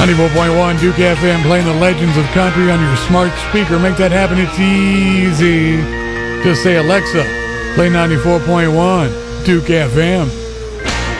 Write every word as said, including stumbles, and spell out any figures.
ninety-four point one Duke F M, playing the legends of country on your smart speaker. Make that happen. It's easy. Just say, Alexa, play ninety-four point one Duke F M.